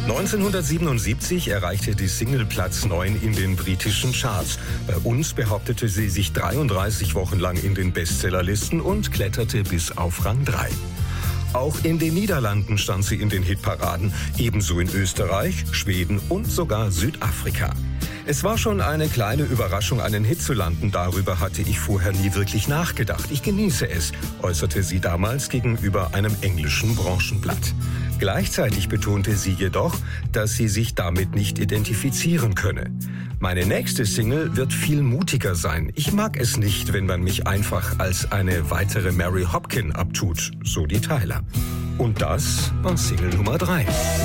1977 erreichte die Single Platz 9 in den britischen Charts. Bei uns behauptete sie sich 33 Wochen lang in den Bestsellerlisten und kletterte bis auf Rang 3. Auch in den Niederlanden stand sie in den Hitparaden, ebenso in Österreich, Schweden und sogar Südafrika. Es war schon eine kleine Überraschung, einen Hit zu landen. Darüber hatte ich vorher nie wirklich nachgedacht. Ich genieße es, äußerte sie damals gegenüber einem englischen Branchenblatt. Gleichzeitig betonte sie jedoch, dass sie sich damit nicht identifizieren könne. Meine nächste Single wird viel mutiger sein. Ich mag es nicht, wenn man mich einfach als eine weitere Mary Hopkin abtut, so die Tyler. Und das war Single Nummer 3.